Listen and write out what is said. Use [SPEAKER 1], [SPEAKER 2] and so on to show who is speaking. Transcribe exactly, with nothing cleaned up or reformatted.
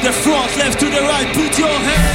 [SPEAKER 1] the front, left to the right, put your hands